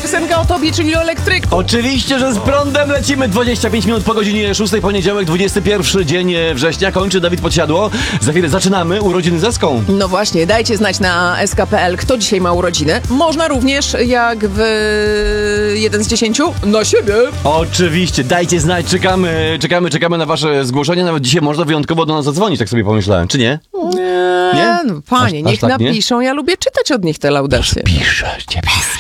piosenka o tobie, czyli o elektryku. Oczywiście, że z prądem lecimy. 25 minut po godzinie 6, poniedziałek, 21 dzień września. Kończy Dawid Podsiadło. Za chwilę zaczynamy urodziny z Eską. No właśnie, dajcie znać na sk.pl, kto dzisiaj ma urodziny. Można również, jak w 1 z 10, na siebie. Oczywiście, dajcie znać, czekamy na wasze zgłoszenia. Nawet dzisiaj można wyjątkowo do nas zadzwonić, tak sobie pomyślałem, czy nie? Nie? No, panie, Aż niech tak nie? napiszą, ja lubię czytać od nich te laudacje. Piszę, nie piszę.